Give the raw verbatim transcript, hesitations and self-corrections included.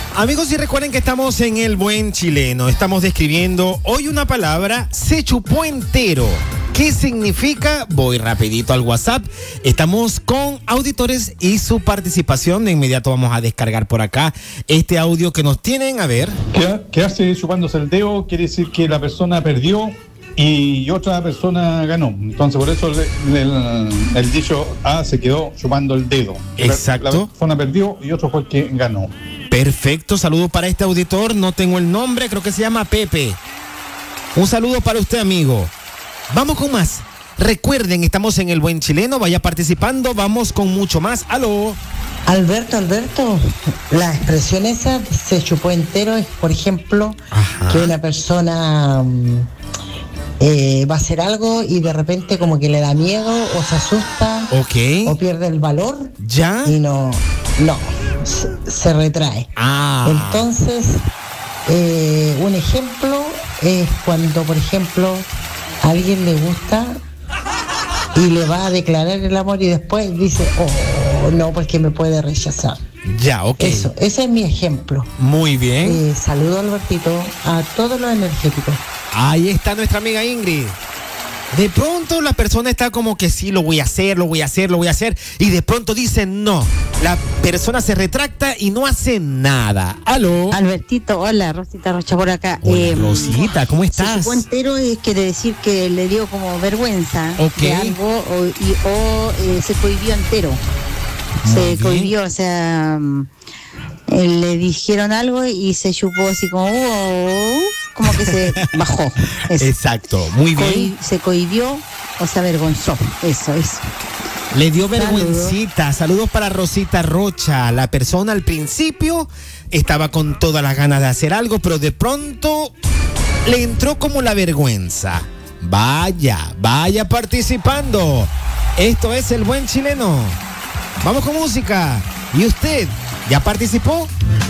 Amigos, y recuerden que estamos en El Buen Chileno. Estamos describiendo hoy una palabra, se chupó entero. ¿Qué significa? Voy rapidito al WhatsApp. Estamos con auditores y su participación. De inmediato vamos a descargar por acá este audio que nos tienen. A ver. Quedarse chupándose el dedo quiere decir que la persona perdió y otra persona ganó. Entonces por eso el, el, el dicho A se quedó chupando el dedo. Exacto. La persona perdió y otro fue el que ganó. Perfecto, saludo para este auditor. No tengo el nombre, creo que se llama Pepe. Un saludo para usted, amigo. Vamos con más. Recuerden, estamos en El Buen Chileno. Vaya participando, vamos con mucho más. ¡Aló! Alberto, Alberto, la expresión esa se chupó entero es, por ejemplo, Ajá. que una persona eh, va a hacer algo y de repente como que le da miedo o se asusta okay. o pierde el valor. ¿Ya? Y no, no, se, se retrae. Ah. Entonces, eh, un ejemplo es cuando, por ejemplo, a alguien le gusta y le va a declarar el amor y después dice, oh, no, porque me puede rechazar. Ya, ok. Eso, ese es mi ejemplo. Muy bien. Eh, saludo, Albertito, a todos los energéticos. Ahí está nuestra amiga Ingrid. De pronto la persona está como que sí, lo voy a hacer, lo voy a hacer, lo voy a hacer. Y de pronto dice no. La persona se retracta y no hace nada. ¿Aló? Albertito, hola, Rosita Rocha por acá. Hola, eh, Rosita, ¿cómo estás? Se chupó entero y quiere decir que le dio como vergüenza okay. de algo o, y, o eh, se cohibió entero. Muy se bien. cohibió, o sea, eh, le dijeron algo y se chupó así como, oh, como que se bajó. Eso. Exacto, muy bien. Cohi- se cohibió o se avergonzó, eso, eso. Le dio vergüencita. Saludos. Saludos para Rosita Rocha. La persona al principio estaba con todas las ganas de hacer algo, pero de pronto le entró como la vergüenza. Vaya, vaya participando. Esto es El Buen Chileno. Vamos con música. ¿Y usted ya participó?